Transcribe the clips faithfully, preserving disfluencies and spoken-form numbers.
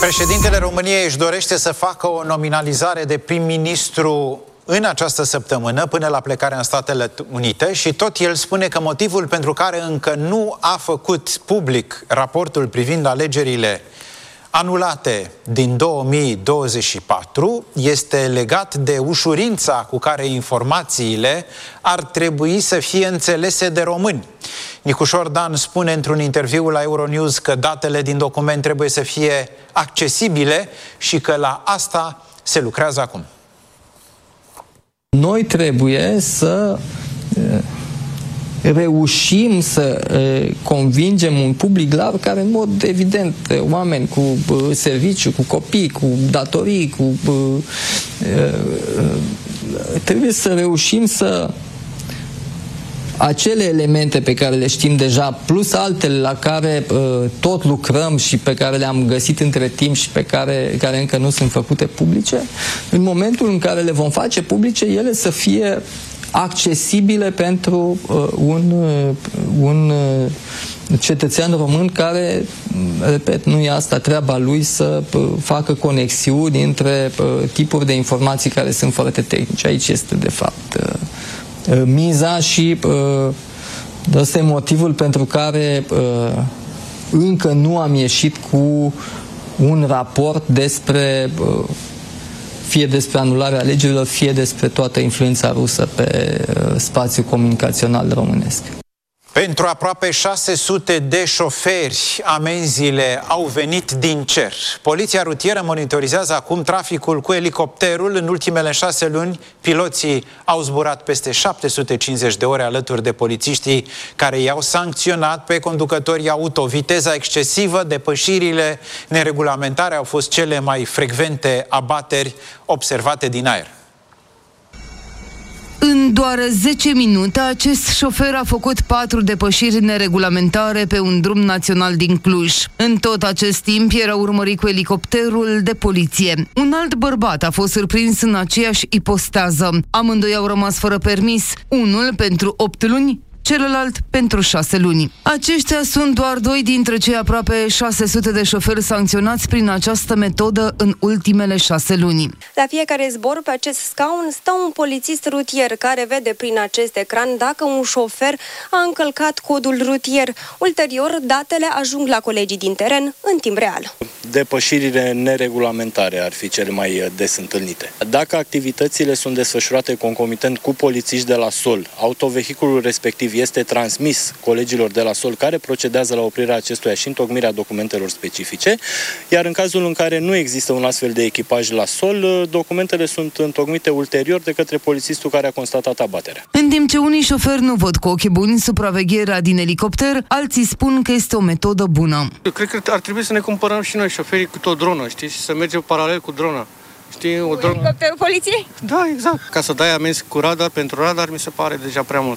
Președintele României își dorește să facă o nominalizare de prim-ministru în această săptămână, până la plecarea în Statele Unite, și tot el spune că motivul pentru care încă nu a făcut public raportul privind alegerile anulate din două mii douăzeci și patru este legat de ușurința cu care informațiile ar trebui să fie înțelese de români. Nicușor Dan spune într-un interviu la Euronews că datele din document trebuie să fie accesibile și că la asta se lucrează acum. Noi trebuie să reușim să convingem un public larg care, în mod evident, oameni cu serviciu, cu copii, cu datorii, cu... trebuie să reușim să acele elemente pe care le știm deja, plus altele la care uh, tot lucrăm și pe care le-am găsit între timp și pe care, care încă nu sunt făcute publice, în momentul în care le vom face publice, ele să fie accesibile pentru uh, un, uh, un uh, cetățean român care, repet, nu e asta treaba lui să uh, facă conexiuni între uh, tipuri de informații care sunt foarte tehnice. Aici este, de fapt, uh, miza și uh, ăsta e motivul pentru care uh, încă nu am ieșit cu un raport despre uh, fie despre anularea alegerilor, fie despre toată influența rusă pe uh, spațiul comunicațional românesc. Pentru aproape șase sute de șoferi, amenziile au venit din cer. Poliția rutieră monitorizează acum traficul cu elicopterul. În ultimele șase luni, piloții au zburat peste șapte sute cincizeci de ore alături de polițiștii care i-au sancționat pe conducătorii auto. Viteza excesivă, depășirile neregulamentare au fost cele mai frecvente abateri observate din aer. În doar zece minute, acest șofer a făcut patru depășiri neregulamentare pe un drum național din Cluj. În tot acest timp era urmărit cu elicopterul de poliție. Un alt bărbat a fost surprins în aceeași ipostază. Amândoi au rămas fără permis, unul pentru opt luni, celălalt pentru șase luni. Aceștia sunt doar doi dintre cei aproape șase sute de șoferi sancționați prin această metodă în ultimele șase luni. La fiecare zbor pe acest scaun stă un polițist rutier care vede prin acest ecran dacă un șofer a încălcat codul rutier. Ulterior, datele ajung la colegii din teren în timp real. Depășirile neregulamentare ar fi cele mai des întâlnite. Dacă activitățile sunt desfășurate concomitent cu polițiști de la sol, autovehiculul respectiv este transmis colegilor de la sol care procedează la oprirea acestuia și întocmirea documentelor specifice, iar în cazul în care nu există un astfel de echipaj la sol, documentele sunt întocmite ulterior de către polițistul care a constatat abaterea. În timp ce unii șoferi nu văd cu ochi buni supravegherea din elicopter, alții spun că este o metodă bună. Eu cred că ar trebui să ne cumpărăm și noi șoferii cu o dronă, știi, și să mergem paralel cu drona. Știi, o dronă. Elicopterul poliției? Da, exact. Ca să dai amenzi cu radar pentru radar mi se pare deja prea mult.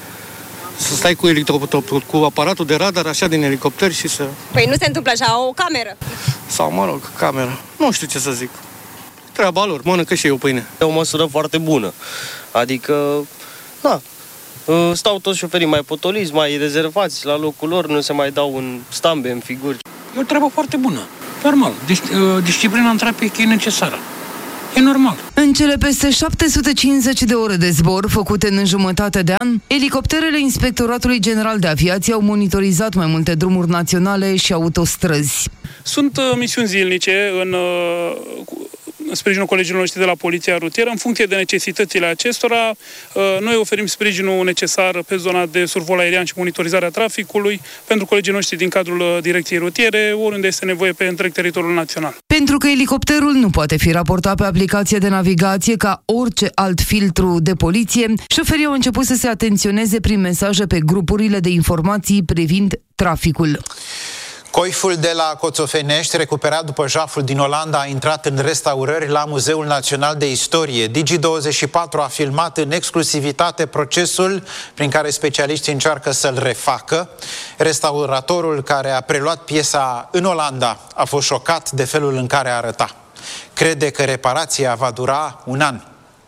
Să stai cu, cu aparatul de radar așa din elicopter și să... Păi nu se întâmplă așa, o cameră. Sau, mă rog, camera. Nu știu ce să zic. Treaba lor, mănâncă și eu pâine. E o măsură foarte bună. Adică, da, stau toți șoferii mai potoliți, mai rezervați la locul lor, nu se mai dau în stambe, în figuri. E o treabă foarte bună. Normal. Disciplina în trafic e necesară. E normal. În cele peste șapte sute cincizeci de ore de zbor făcute în jumătate de an, elicopterele Inspectoratului General de Aviație au monitorizat mai multe drumuri naționale și autostrăzi. Sunt uh, misiuni zilnice în, uh, în sprijinul colegilor noștri de la Poliția Rutieră. În funcție de necesitățile acestora, uh, noi oferim sprijinul necesar pe zona de survol aerian și monitorizarea traficului pentru colegii noștri din cadrul uh, Direcției Rutiere, oriunde este nevoie pe întreg teritoriul național. Pentru că elicopterul nu poate fi raportat pe aplicație de navigație ca orice alt filtru de poliție, șoferii au început să se atenționeze prin mesaje pe grupurile de informații privind traficul. Coiful de la Coțofenești, recuperat după jaful din Olanda, a intrat în restaurări la Muzeul Național de Istorie. Digi douăzeci și patru a filmat în exclusivitate procesul prin care specialiștii încearcă să-l refacă. Restauratorul care a preluat piesa în Olanda a fost șocat de felul în care arăta. Crede că reparația va dura un an.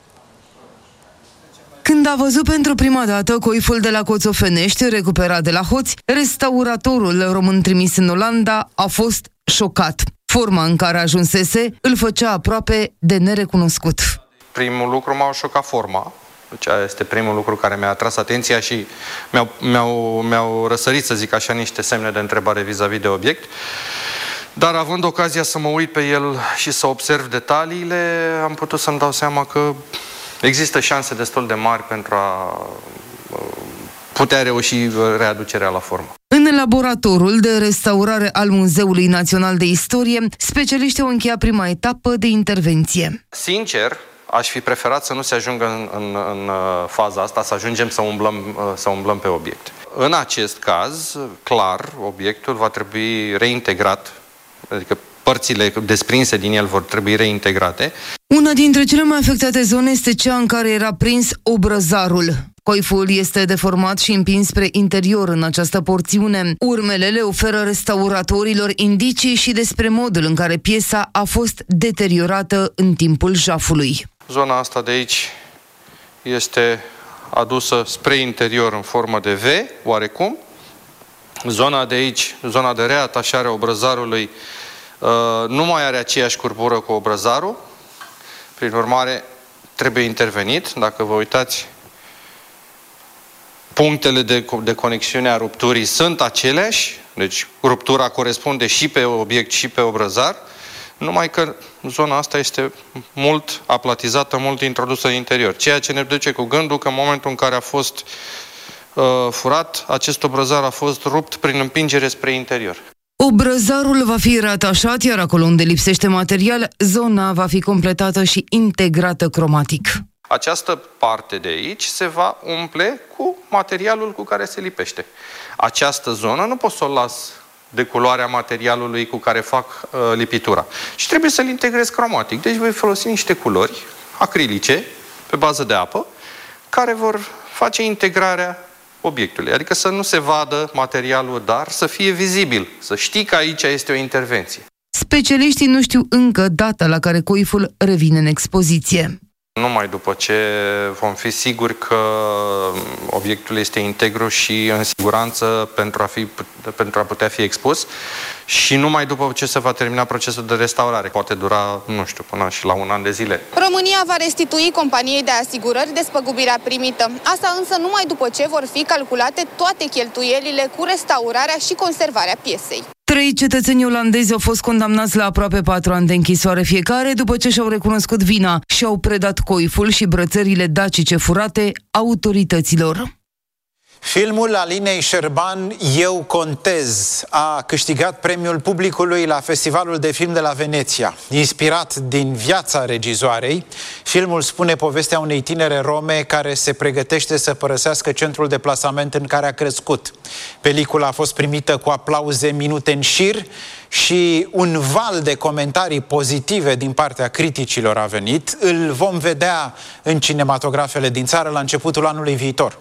Când a văzut pentru prima dată coiful de la Coțofenești, recuperat de la hoți, restauratorul român trimis în Olanda a fost șocat. Forma în care ajunsese îl făcea aproape de nerecunoscut. Primul lucru m-a șocat forma. Deci este primul lucru care mi-a atras atenția și mi-au, mi-au, mi-au răsărit, să zic așa, niște semne de întrebare vis-a-vis de obiect. Dar având ocazia să mă uit pe el și să observ detaliile, am putut să-mi dau seama că există șanse destul de mari pentru a putea reuși readucerea la formă. În laboratorul de restaurare al Muzeului Național de Istorie, specialiștii au încheiat prima etapă de intervenție. Sincer, aș fi preferat să nu se ajungă în, în, în faza asta, să ajungem să umblăm, să umblăm pe obiect. În acest caz, clar, obiectul va trebui reintegrat, adică părțile desprinse din el vor trebui reintegrate. Una dintre cele mai afectate zone este cea în care era prins obrăzarul. Coiful este deformat și împins spre interior în această porțiune. Urmele le oferă restauratorilor indicii și despre modul în care piesa a fost deteriorată în timpul jafului. Zona asta de aici este adusă spre interior în formă de V, oarecum. Zona de aici, zona de reatașare a obrăzarului, nu mai are aceeași curbură cu obrăzarul. Prin urmare, trebuie intervenit. Dacă vă uitați, punctele de, de conexiune a rupturii sunt aceleași, deci ruptura corespunde și pe obiect și pe obrăzar, numai că zona asta este mult aplatizată, mult introdusă în interior. Ceea ce ne duce cu gândul că în momentul în care a fost uh, furat, acest obrăzar a fost rupt prin împingere spre interior. Obrăzarul va fi reatașat, iar acolo unde lipsește material, zona va fi completată și integrată cromatic. Această parte de aici se va umple cu materialul cu care se lipește. Această zonă nu pot să o las de culoarea materialului cu care fac uh, lipitura. Și trebuie să-l integrez cromatic. Deci voi folosi niște culori acrilice pe bază de apă care vor face integrarea obiectului. Adică să nu se vadă materialul, dar să fie vizibil, să știi că aici este o intervenție. Specialiștii nu știu încă data la care coiful revine în expoziție. Numai după ce vom fi siguri că obiectul este integru și în siguranță pentru a, fi, pentru a putea fi expus și numai după ce se va termina procesul de restaurare. Poate dura, nu știu, până și la un an de zile. România va restitui companiei de asigurări despăgubirea primită. Asta însă numai după ce vor fi calculate toate cheltuielile cu restaurarea și conservarea piesei. Trei cetățeni olandezi au fost condamnați la aproape patru ani de închisoare fiecare după ce și-au recunoscut vina și au predat coiful și brățările dacice furate autorităților. Filmul Alinei Șerban, Eu contez, a câștigat premiul publicului la Festivalul de Film de la Veneția. Inspirat din viața regizoarei, filmul spune povestea unei tinere rome care se pregătește să părăsească centrul de plasament în care a crescut. Pelicula a fost primită cu aplauze minute în șir și un val de comentarii pozitive din partea criticilor a venit. Îl vom vedea în cinematografele din țară la începutul anului viitor.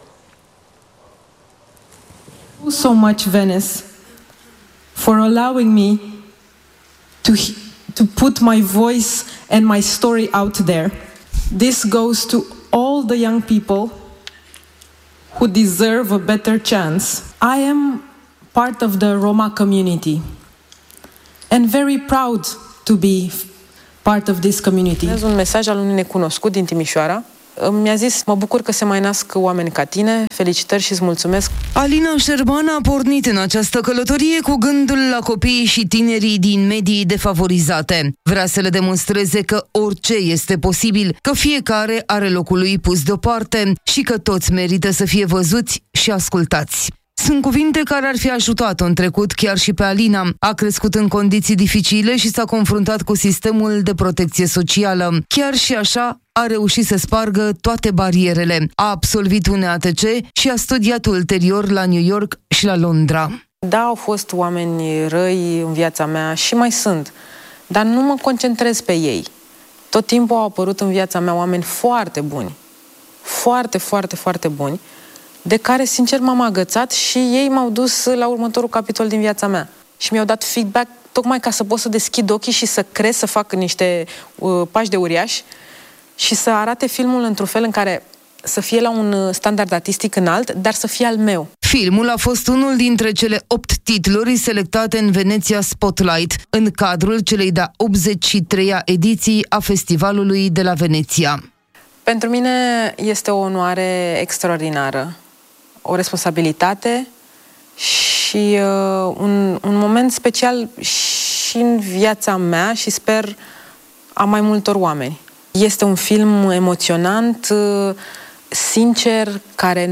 So much, Venice, for allowing me to, to put my voice and my story out there. This goes to all the young people who deserve a better chance. I am part of the Roma community and very proud to be part of this community. Este un mesaj al unui necunoscut din Timișoara. Mi-a zis, mă bucur că se mai nasc oameni ca tine, felicitări și îți mulțumesc. Alina Șerban a pornit în această călătorie cu gândul la copiii și tinerii din medii defavorizate. Vrea să le demonstreze că orice este posibil, că fiecare are locul lui pus deoparte și că toți merită să fie văzuți și ascultați. Sunt cuvinte care ar fi ajutat-o în trecut chiar și pe Alina. A crescut în condiții dificile și s-a confruntat cu sistemul de protecție socială. Chiar și așa a reușit să spargă toate barierele. A absolvit un A T C și a studiat ulterior la New York și la Londra. Da, au fost oameni răi în viața mea și mai sunt, dar nu mă concentrez pe ei. Tot timpul au apărut în viața mea oameni foarte buni. Foarte, foarte, foarte buni, de care, sincer, m-am agățat și ei m-au dus la următorul capitol din viața mea. Și mi-au dat feedback tocmai ca să pot să deschid ochii și să cresc, să fac niște uh, pași de uriaș și să arate filmul într-un fel în care să fie la un standard artistic înalt, dar să fie al meu. Filmul a fost unul dintre cele opt titluri selectate în Veneția Spotlight, în cadrul celei de-a optzeci și treia ediții a Festivalului de la Veneția. Pentru mine este o onoare extraordinară, o responsabilitate și uh, un, un moment special și în viața mea și sper a mai multor oameni. Este un film emoționant, uh, sincer, care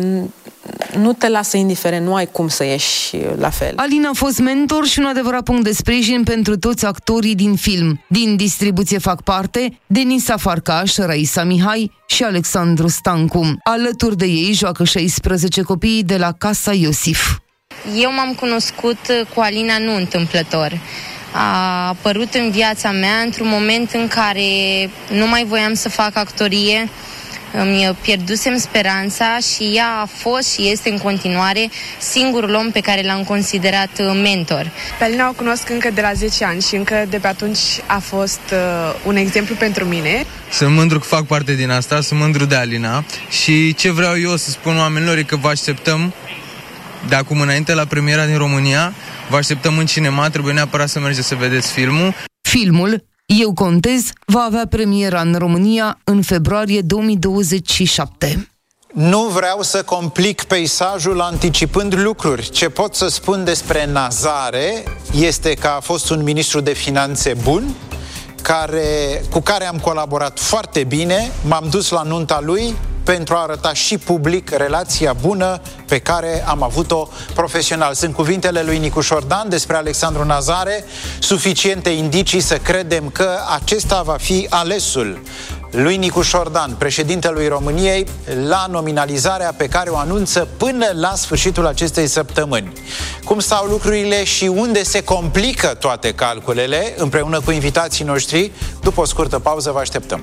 nu te lasă indiferent, nu ai cum să ieși la fel. Alina a fost mentor și un adevărat punct de sprijin pentru toți actorii din film. Din distribuție fac parte Denisa Farcaș, Raisa Mihai și Alexandru Stancu. Alături de ei joacă șaisprezece copii de la Casa Iosif. Eu m-am cunoscut cu Alina nu întâmplător. A apărut în viața mea într-un moment în care nu mai voiam să fac actorie, îmi pierdusem speranța și ea a fost și este în continuare singurul om pe care l-am considerat mentor. Pe Alina o cunosc încă de la zece ani și încă de pe atunci a fost uh, un exemplu pentru mine. Sunt mândru că fac parte din asta, sunt mândru de Alina și ce vreau eu să spun oamenilor e că vă așteptăm de acum înainte la premiera din România, vă așteptăm în cinema, trebuie neapărat să mergeți să vedeți filmul. Filmul Eu contez va avea premiera în România în februarie două mii douăzeci și șapte. Nu vreau să complic peisajul anticipând lucruri. Ce pot să spun despre Nazare este că a fost un ministru de finanțe bun, care, cu care am colaborat foarte bine, m-am dus la nunta lui pentru a arăta și public relația bună pe care am avut-o profesional. Sunt cuvintele lui Nicu Șordan despre Alexandru Nazare, suficiente indicii să credem că acesta va fi alesul lui Nicu Șordan, președintelui României, la nominalizarea pe care o anunță până la sfârșitul acestei săptămâni. Cum stau lucrurile și unde se complică toate calculele, împreună cu invitații noștri, după o scurtă pauză vă așteptăm.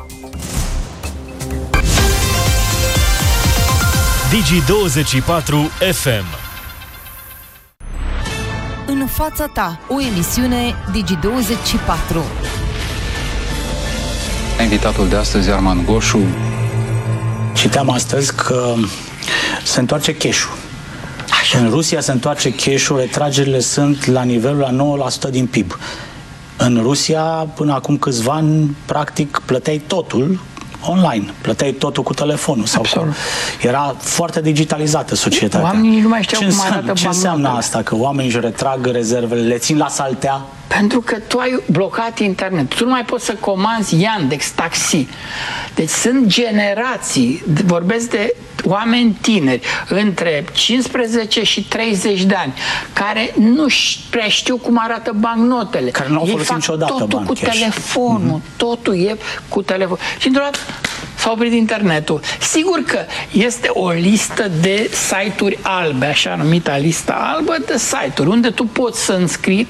Digi douăzeci și patru F M. În fața ta, o emisiune Digi douăzeci și patru. Invitatul de astăzi, Arman Goșu. Citeam astăzi că se întoarce cash-ul. În Rusia se întoarce cash-ul, retragerile sunt la nivelul la nouă la sută din P I B. În Rusia, până acum câțiva ani, practic, plăteai totul online, plăteai totul cu telefonul. Sau cu... Era foarte digitalizată societatea. Oamenii nu mai știau ce cum înseamnă, arată ce înseamnă asta? Că oamenii își retrag rezervele, le țin la saltea? Pentru că tu ai blocat internet. Tu nu mai poți să comanzi Yandex, taxi. Deci sunt generații, vorbesc de oameni tineri, între cincisprezece și treizeci de ani, care nu prea știu cum arată bancnotele. Care nu au folosit niciodată totul bani cu cash. telefonul. Mm-hmm. Totul e cu telefon. Și într-o dată s-a oprit internetul. Sigur că este o listă de site-uri albe, așa numita lista albă de site-uri, unde tu poți să înscrii,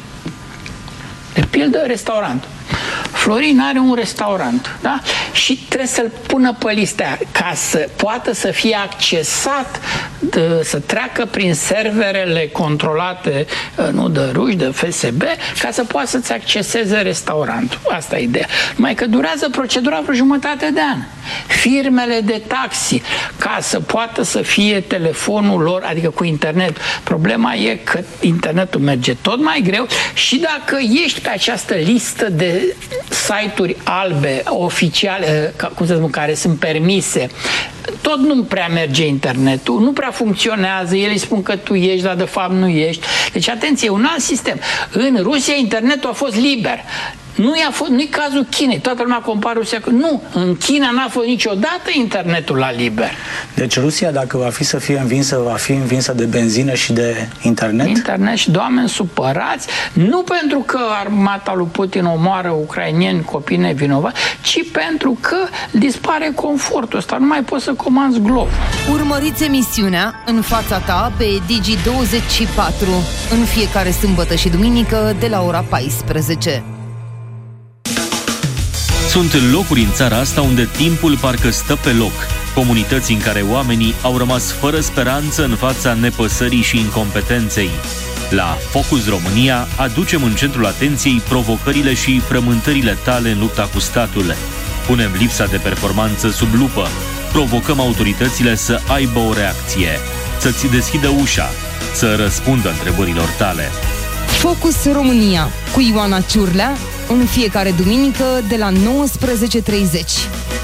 de pildă, restaurant. Florin are un restaurant, da? Și trebuie să-l pună pe lista aia, ca să poată să fie accesat, de, să treacă prin serverele controlate, nu de ruși, de F S B, ca să poată să-ți acceseze restaurantul. Asta e ideea. Numai că durează procedura vreo jumătate de an. Firmele de taxi, ca să poată să fie telefonul lor, adică cu internet. Problema e că internetul merge tot mai greu și dacă ești pe această listă de site-uri albe, oficiale, cum să spun, care sunt permise, tot nu prea merge internetul, nu prea funcționează, ei spun că tu ești, dar de fapt nu ești. Deci, atenție, un alt sistem. În Rusia internetul a fost liber. Nu i-a fost, nu-i cazul Chinei. Toată lumea compară Rusia cu... Nu, în China n-a fost niciodată internetul la liber. Deci Rusia, dacă va fi să fie învinsă, va fi învinsă de benzină și de internet? Internet și de oameni supărați, nu pentru că armata lui Putin omoară ucrainieni, copii nevinovați, ci pentru că dispare confortul ăsta. Nu mai poți să comanzi glob. Urmăriți emisiunea În fața ta pe Digi douăzeci și patru în fiecare sâmbătă și duminică de la ora paisprezece. Sunt locuri în țara asta unde timpul parcă stă pe loc. Comunități în care oamenii au rămas fără speranță în fața nepăsării și incompetenței. La Focus România aducem în centrul atenției provocările și frământările tale în lupta cu statul. Punem lipsa de performanță sub lupă. Provocăm autoritățile să aibă o reacție. să-ți deschidă ușa, să răspundă întrebărilor tale. Focus România cu Ioana Ciurlea în fiecare duminică de la nouăsprezece și treizeci.